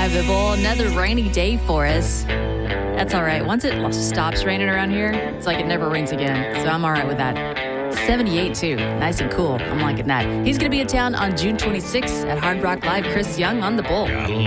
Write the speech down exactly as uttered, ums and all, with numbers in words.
Live, the Bull. Another rainy day for us. That's all right. Once it stops raining around here, it's like it never rains again. So I'm all right with that. seventy-eight, too. Nice and cool. I'm liking that. He's going to be in town on June twenty-sixth at Hard Rock Live. Chris Young on the Bull.